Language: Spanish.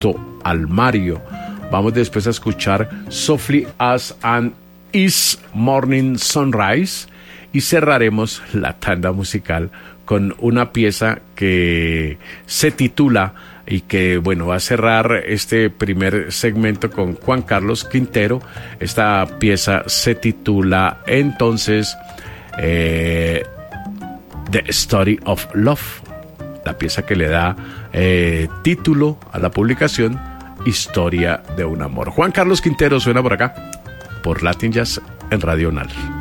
al Mario. Vamos después a escuchar Softly as an East Morning Sunrise y cerraremos la tanda musical con una pieza que se titula y que, bueno, va a cerrar este primer segmento con Juan Carlos Quintero. Esta pieza se titula entonces The Story of Love, la pieza que le da título a la publicación, Historia de un amor. Juan Carlos Quintero suena por acá, por Latin Jazz en Radio UNAL.